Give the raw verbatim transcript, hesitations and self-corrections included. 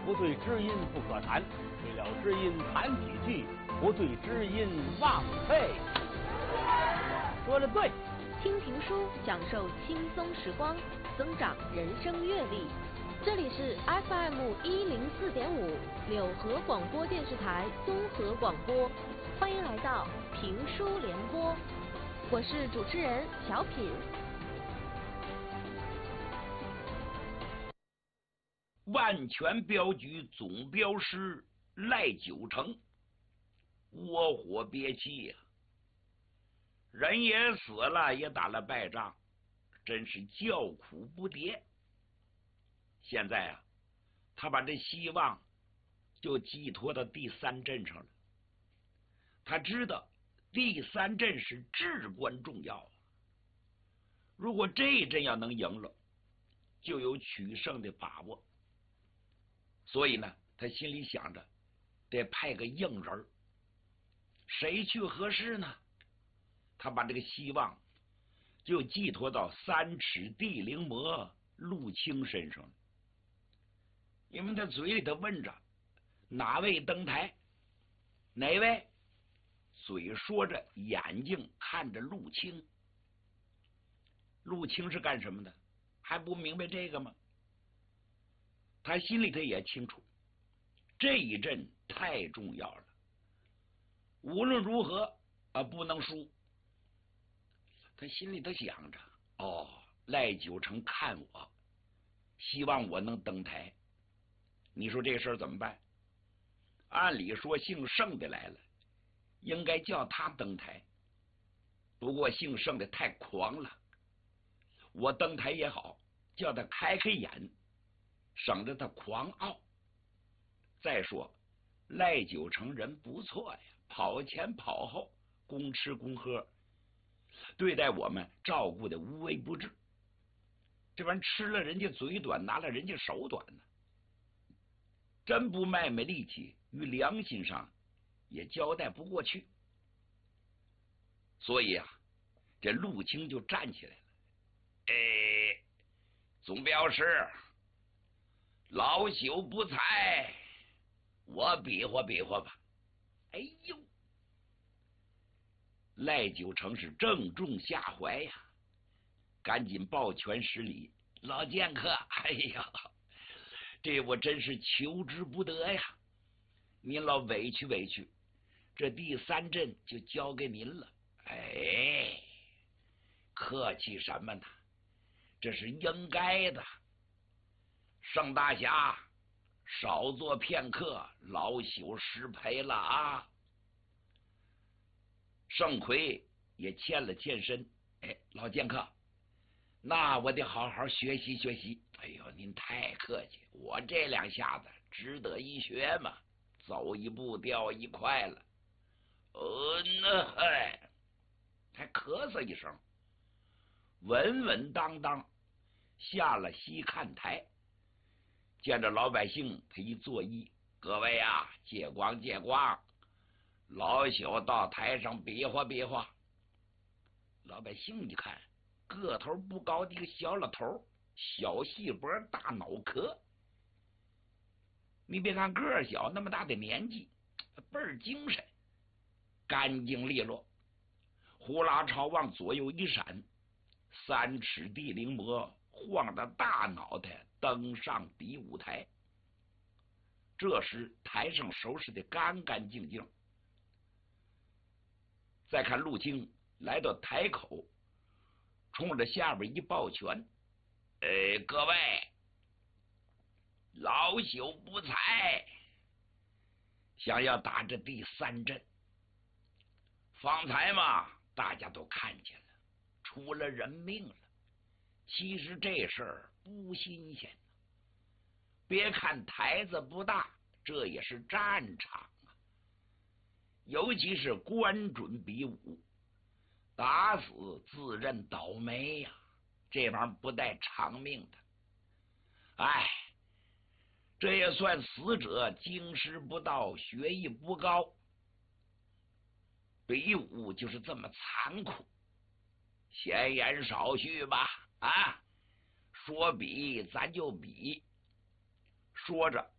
不对知音不可谈，为了知音谈几句，不对知音枉费。说的对。 听评书，享受轻松时光，增长人生阅历。这里是 F M 一零四点五柳河广播电视台综合广播，欢迎来到评书联播，我是主持人小品。 万全镖局总镖师赖九成，窝火憋气呀、啊！人也死了，也打了败仗，真是叫苦不迭。现在啊，他把这希望就寄托到第三镇上了。他知道第三镇是至关重要啊，如果这一阵要能赢了，就有取胜的把握。所以呢，他心里想着得派个硬人，谁去合适呢？他把这个希望就寄托到三尺地灵魔陆青身上了，因为他嘴里头问着哪位登台，哪位，嘴说着，眼睛看着陆青。陆青是干什么的？还不明白这个吗？他心里头也清楚，这一阵太重要了，无论如何啊，不能输。他心里头想着，哦，赖九成看我，希望我能登台。你说这事儿怎么办？按理说姓盛的来了，应该叫他登台，不过姓盛的太狂了，我登台也好，叫他开开眼，省得他狂傲。再说赖九成人不错呀，跑前跑后，公吃公喝，对待我们照顾的无微不至，这玩意吃了人家嘴短，拿了人家手短呢，真不卖卖力气，于良心上也交代不过去。所以啊，这陆青就站起来了。哎，总镖师，老朽不才，我比划比划吧。哎呦，赖九成是正中下怀呀，赶紧抱拳施礼。老剑客，哎呀，这我真是求之不得呀，您老委屈委屈，这第三阵就交给您了。哎，客气什么呢，这是应该的。盛大侠，少做片刻，老朽失陪了啊。盛奎也欠了欠身，哎，老剑客，那我得好好学习学习。哎呦，您太客气，我这两下子值得一学嘛，走一步掉一块了。呃，那嗨，还咳嗽一声，稳稳当当下了西看台，见着老百姓，他一作揖：“各位啊，借光借光，老朽到台上比划比划。”老百姓一看，个头不高的一个小老头，小细脖大脑壳，你别看个儿小，那么大的年纪，倍儿精神，干净利落，呼啦朝往左右一闪，三尺地灵魔晃着大脑袋登上比武台。这时台上收拾的干干净净。再看陆青来到台口，冲着下边一抱拳：“呃，各位，老朽不才，想要打这第三阵。方才嘛，大家都看见了，出了人命了。其实这事儿不新鲜，别看台子不大，这也是战场啊。尤其是官准比武，打死自认倒霉呀、啊，这玩意儿不带偿命的。哎，这也算死者经师不到，学艺不高。比武就是这么残酷。闲言少叙吧，啊，说比咱就比。说着，